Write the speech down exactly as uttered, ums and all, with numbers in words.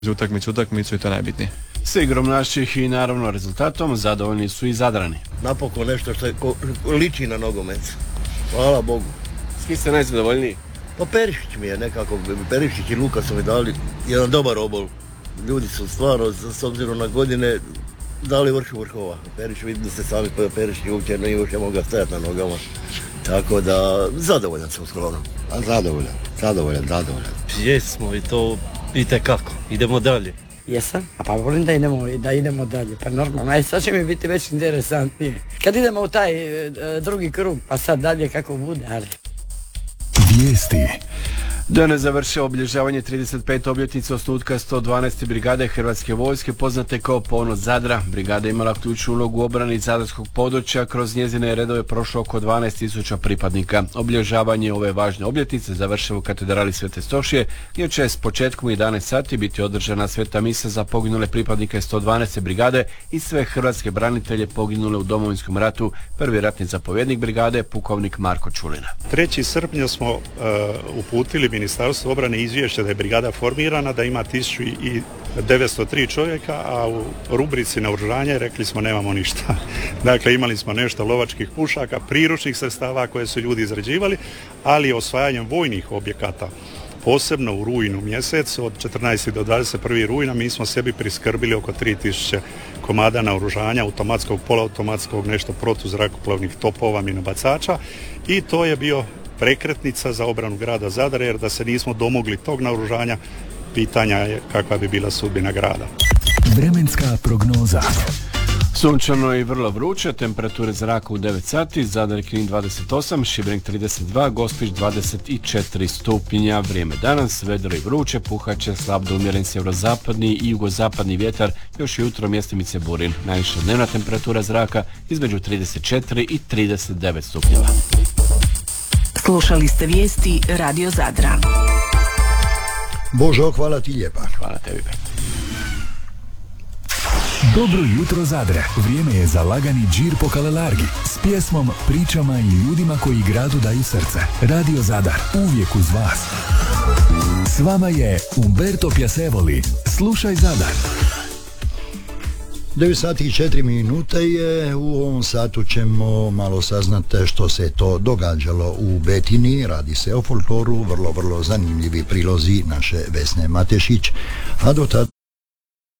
utakmicu utakmicu i to najbitnije. S igrom naših i naravno rezultatom zadovoljni su i Zadrani. Napokon nešto što je ko, liči na nogomet. Hvala Bogu. S kim ste najzadovoljniji? Pa Perišić mi je nekako, Perišić i Luka su mi dali jedan dobar obol. Ljudi su stvarno, s obzirom na godine, dali vrh vrhova. Perišić, vidim da ste sami, Perišić uopće nije uopće mogao stajati na nogama. Tako da, zadovoljan sam skoro. A zadovoljan, zadovoljan, zadovoljan. Jesmo i to itekako. Idemo dalje. Jesam, a pa volim da idemo, da idemo dalje, pa normalno, aj sad će mi biti već interesantnije. Kad idemo u taj e, drugi krug, pa sad dalje kako bude, ali... Vijesti. Danas završio obilježavanje trideset pete obljetnice osnutka sto dvanaeste brigade Hrvatske vojske, poznate kao Ponos Zadra. Brigada je imala ključnu ulogu u obrani zadarskog područja, kroz njezine redove prošlo oko dvanaest tisuća pripadnika. Obilježavanje ove važne obljetnice završilo u katedrali Svete Stošije, gdje će s početkom u jedanaest sati biti održana sveta misa za poginule pripadnike sto dvanaeste brigade i sve hrvatske branitelje poginule u Domovinskom ratu. Prvi ratni zapovjednik brigade, pukovnik Marko Čulina. trećeg srpnja smo uh, uputili Ministarstvo obrane izvješća da je brigada formirana, da ima tisuću devetsto tri čovjeka, a u rubrici naoružanja rekli smo nemamo ništa. Dakle, imali smo nešto lovačkih pušaka, priručnih sredstava koje su ljudi izrađivali, ali osvajanjem vojnih objekata, posebno u rujnu mjesecu, od četrnaestog do dvadeset prvog rujna, mi smo sebi priskrbili oko tri tisuće komada naoružanja, automatskog, poluautomatskog, nešto protuzrakoplovnih topova, minobacača, i to je bio prekretnica za obranu grada Zadra, jer da se nismo domogli tog naoružanja, pitanja je kakva bi bila sudbina grada. Vremenska prognoza. Sunčano i vrlo vruće, temperature zraka u devet sati, Zadar i Knin dvadeset osam, Šibenik trideset dva, Gospić dvadeset četiri stupnja. Vrijeme danas, vedro i vruće, puhaće slab do umjeren sjeverozapadni i jugozapadni vjetar, još jutro mjestimice burin. Najviša dnevna temperatura zraka između trideset četiri i trideset devet stupnjeva. Slušali ste vijesti Radio Zadra. Božo, hvala ti lijepa. Hvala tebi. Dobro jutro Zadre, vrijeme je za lagani džir po Kalelargi s pjesmom, pričama i ljudima koji gradu daju srce. Radio Zadar, uvijek uz vas. S vama je Umberto Piacevoli. Slušaj Zadar. devet sati i četiri minute je, u ovom satu ćemo malo saznati što se to događalo u Betini. Radi se o folkloru, vrlo, vrlo zanimljivi prilozi naše Vesne Matešić, a do tada